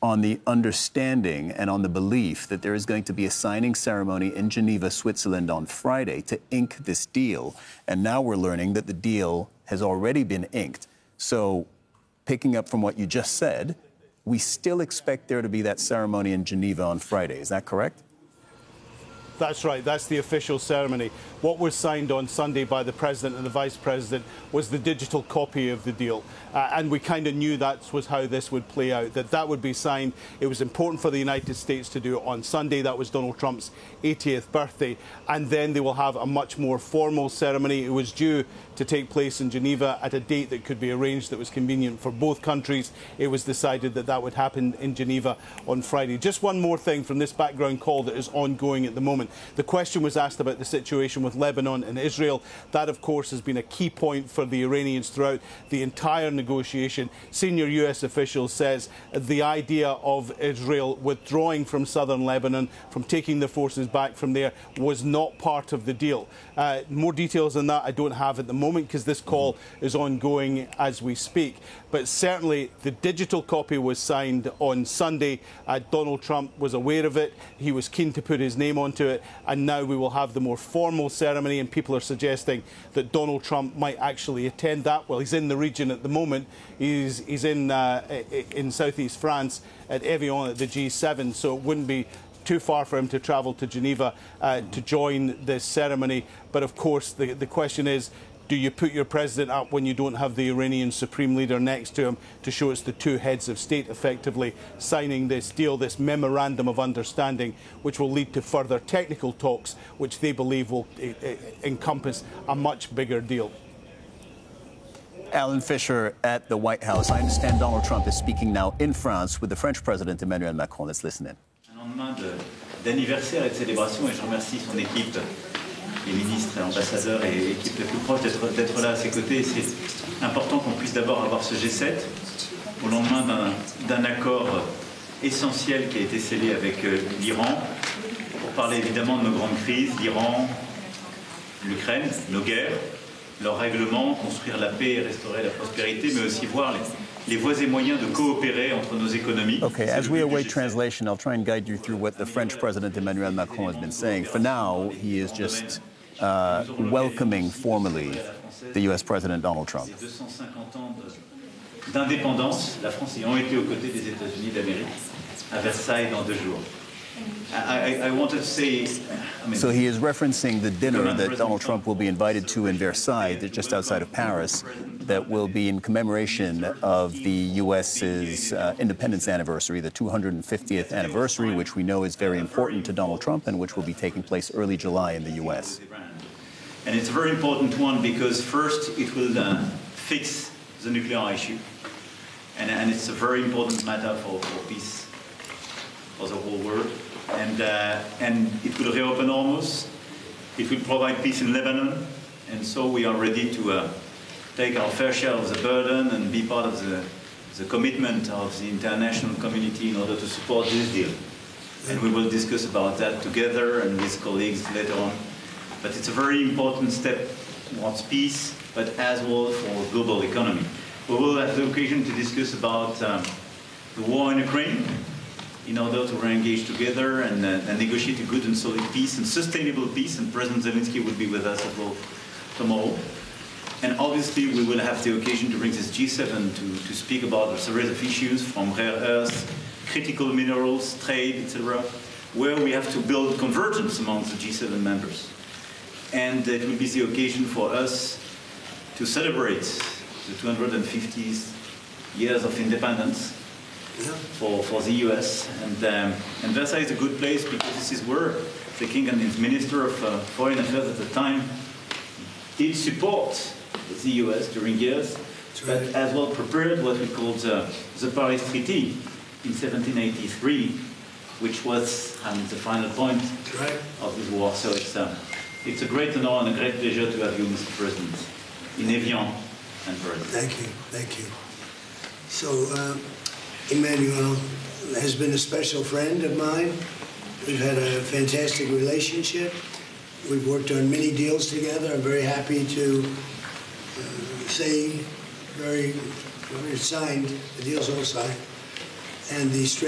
on the understanding and on the belief that there is going to be a signing ceremony in Geneva, Switzerland on Friday to ink this deal. And now we're learning that the deal has already been inked. So picking up from what you just said, we still expect there to be that ceremony in Geneva on Friday. Is that correct? That's right. That's the official ceremony. What was signed on Sunday by the President and the Vice President was the digital copy of the deal. And we kind of knew that was how this would play out, that would be signed. It was important for the United States to do it on Sunday. That was Donald Trump's 80th birthday. And then they will have a much more formal ceremony. It was due to take place in Geneva at a date that could be arranged that was convenient for both countries. It was decided that that would happen in Geneva on Friday. Just one more thing from this background call that is ongoing at the moment. The question was asked about the situation with Lebanon and Israel. That, of course, has been a key point for the Iranians throughout the entire negotiation. Senior US officials says the idea of Israel withdrawing from southern Lebanon, from taking their forces back from there, was not part of the deal. More details on that I don't have at the moment because this call is ongoing as we speak. But certainly the digital copy was signed on Sunday. Donald Trump was aware of it. He was keen to put his name onto it. And now we will have the more formal ceremony, and people are suggesting that Donald Trump might actually attend that. Well, he's in the region at the moment. He's in southeast France at Evian at the G7, so it wouldn't be too far for him to travel to Geneva to join this ceremony. But of course, the question is, do you put your president up when you don't have the Iranian supreme leader next to him to show it's the two heads of state effectively signing this deal, this memorandum of understanding, which will lead to further technical talks, which they believe will encompass a much bigger deal? Alan Fisher at the White House. I understand Donald Trump is speaking now in France with the French President Emmanuel Macron. Let's listen in. Un lendemain d'anniversaire et de célébration, et je remercie son équipe, les ministres et ambassadeurs et l'équipe la plus proche d'être là à ses côtés. C'est important qu'on puisse d'abord avoir ce G7 au lendemain d'un accord essentiel qui a été scellé avec l'Iran pour parler évidemment de nos grandes crises, l'Iran, l'Ukraine, nos guerres, leurs règlements, construire la paix et restaurer la prospérité, mais aussi voir les voies et moyens de coopérer entre nos économies. Okay, as we await translation, I'll try and guide you through what the French President Emmanuel Macron has been saying. For now, he is just welcoming formally the U.S. President Donald Trump. 250 ans d'indépendance, la France ayant été aux côtés des États-Unis d'Amérique à Versailles dans 2 jours. I wanted to say, so he is referencing the dinner that Donald Trump will be invited to in Versailles, just outside of Paris, that will be in commemoration of the U.S.'s independence anniversary, the 250th anniversary, which we know is very important to Donald Trump and which will be taking place early July in the U.S. And it's a very important one because first it will fix the nuclear issue. And it's a very important matter for peace for the whole world. And it will reopen Hormuz. It will provide peace in Lebanon. And so we are ready to take our fair share of the burden and be part of the commitment of the international community in order to support this deal. And we will discuss about that together and with colleagues later on. But it's a very important step towards peace, but as well for global economy. We will have the occasion to discuss about the war in Ukraine in order to re-engage together and negotiate a good and solid peace and sustainable peace. And President Zelensky will be with us as well tomorrow. And obviously, we will have the occasion to bring this G7 to speak about a series of issues from rare earths, critical minerals, trade, etc., where we have to build convergence among the G7 members. And it will be the occasion for us to celebrate the 250 years of independence for the US. And Versailles is a good place because this is where the King and his Minister of Foreign Affairs at the time did support the US during years, but as well prepared what we called the Paris Treaty in 1783, which was the final point of this war. So it's a great honor and a great pleasure to have you, Mr. President, in Evian and Paris. Thank you, thank you. So Emmanuel has been a special friend of mine. We've had a fantastic relationship. We've worked on many deals together. I'm very happy to say, very signed, the deal's all signed, and the